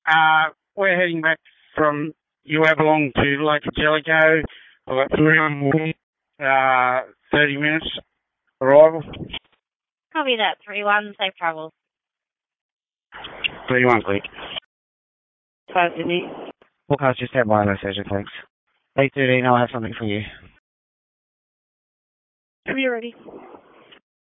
We're heading back from Uavalong to Lake Jellicoe. I've got 30 minutes arrival. Copy that, 3-1, safe travels. 31, click. Hi, Sydney. Forecast just had wireless session, thanks. 8:13, I'll have something for you. Are you ready?